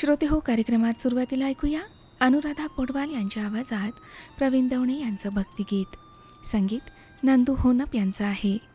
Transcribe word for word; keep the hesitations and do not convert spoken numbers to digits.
श्रोते हो कार्यक्रमात सुरुवातीला ऐकूया अनुराधा पोडवाल यांच्या आवाजात प्रवीण दवणे यांचं भक्तिगीत. संगीत नंदू होनप यांचं आहे.